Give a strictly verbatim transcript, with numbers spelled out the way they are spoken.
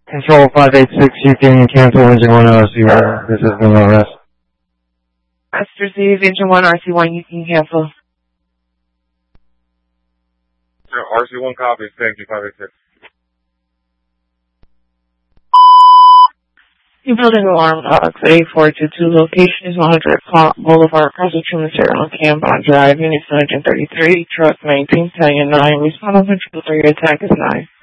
Control five eight six, you can cancel engine one R C one. This is no arrest. That's received, engine one R C one, you can cancel. R C one copy, thank you, five eight six. Your building alarm box, eight four two two, location is one hundred Boulevard, across the Truman Circle, Cambon Drive, Unit one thirty-three, truck nineteen, Italian nine, respond one hundred three, attack is nine.